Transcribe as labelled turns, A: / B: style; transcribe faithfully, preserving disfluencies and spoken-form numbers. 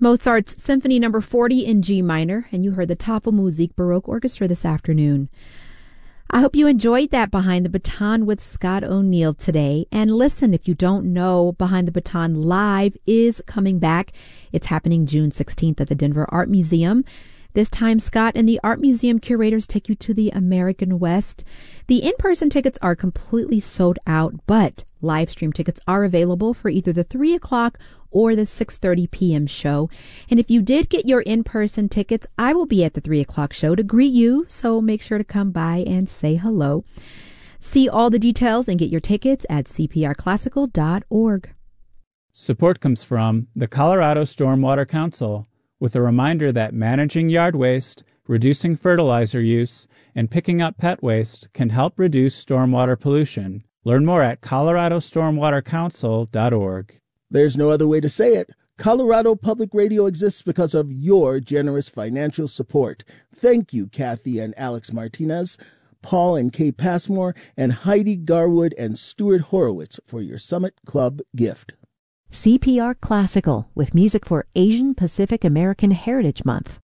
A: Mozart's Symphony Number forty in G minor, and you heard the Tafelmusik Baroque Orchestra this afternoon. I hope you enjoyed that Behind the Baton with Scott O'Neill today. And listen, if you don't know, Behind the Baton Live is coming back. It's happening June sixteenth at the Denver Art Museum. This time, Scott and the Art Museum curators take you to the American West. The in-person tickets are completely sold out, but live stream tickets are available for either the three o'clock or the six thirty p.m. show. And if you did get your in-person tickets, I will be at the three o'clock show to greet you, so make sure to come by and say hello. See all the details and get your tickets at c p r classical dot org.
B: Support comes from the Colorado Stormwater Council, with a reminder that managing yard waste, reducing fertilizer use, and picking up pet waste can help reduce stormwater pollution. Learn more at colorado stormwater council dot org.
C: There's no other way to say it. Colorado Public Radio exists because of your generous financial support. Thank you, Kathy and Alex Martinez, Paul and Kay Passmore, and Heidi Garwood and Stuart Horowitz for your Summit Club gift.
D: C P R Classical, with music for Asian Pacific American Heritage Month.